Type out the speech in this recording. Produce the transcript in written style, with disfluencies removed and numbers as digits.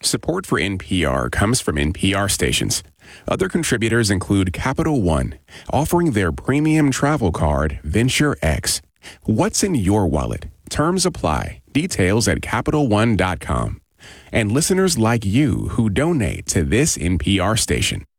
Support for NPR comes from NPR stations. Other contributors include Capital One, offering their premium travel card, Venture X. What's in your wallet? Terms apply. Details at CapitalOne.com. And listeners like you who donate to this NPR station.